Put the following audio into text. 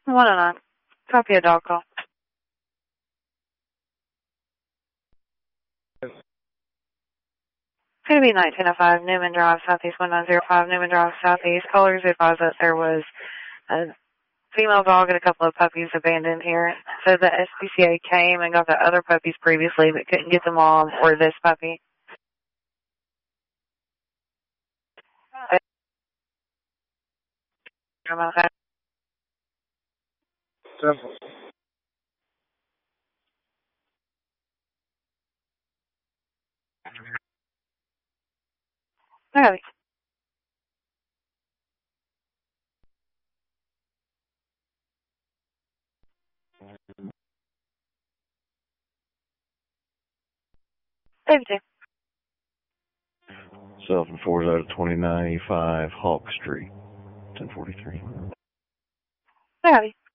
109. Copy a dog call. It's going to be 1905 Newman Drive, Southeast 1905 Newman Drive, Southeast. Callers advised that there was a female dog and a couple of puppies abandoned here. So the SPCA came and got the other puppies previously, but couldn't get the mom or this puppy. Simple. Okay. David. Self-enforced out of 2985 Hawk Street, 1043. Okay.